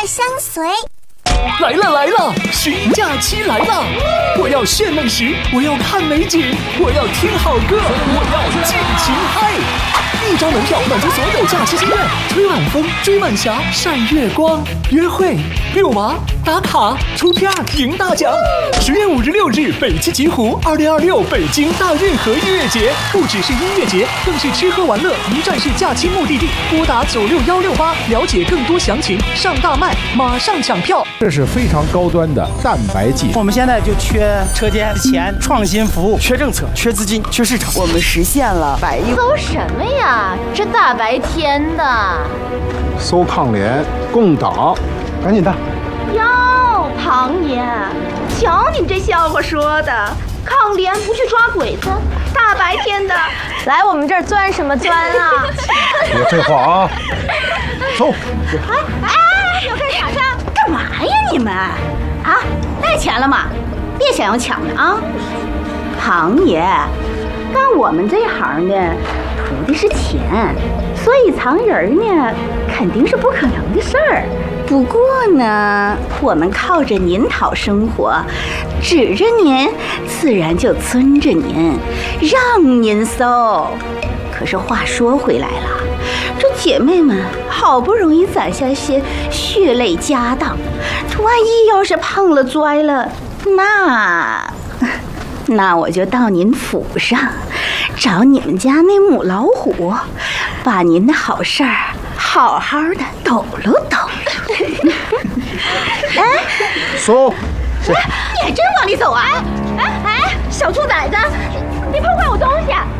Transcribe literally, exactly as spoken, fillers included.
相随。 来了来了，寻假期来了！我要炫美食，我要看美景，我要听好歌，我要尽情嗨！一张门票满足所有假期心愿，吹晚风，追晚霞，晒月光，约会、遛娃、打卡、出片、赢大奖。十月五日、六日，北七极湖，二零二六北京大运河音乐节，不只是音乐节，更是吃喝玩乐一站式假期目的地。拨打九六幺六八，了解更多详情。上大麦，马上抢票！ 这是非常高端的蛋白技术。 我们现在就缺车间、钱、创新服务，缺政策、缺资金、缺市场。 我们实现了百亿。 搜什么呀？这大白天的。 搜抗联共党，赶紧的。 哟，庞爷，瞧你们这笑话说的，抗联不去抓鬼子，大白天的来我们这儿钻什么钻啊？ 别废话啊！走。 哎哎，要开卡车？干嘛呀你们？啊，带钱了吗？别想要抢了啊！庞爷，干我们这行呢，图的是钱，所以藏人呢，肯定是不可能的事儿。不过呢，我们靠着您讨生活，指着您，自然就尊着您，让您搜。可是话说回来了，这姐妹们好不容易攒下些血泪家当，万一要是碰了摔了，那那我就到您府上找你们家那母老虎，把您的好事儿好好的抖搂抖搂。哎， 搜！ 你还真往里走啊？哎哎，小兔崽子，别破坏我东西！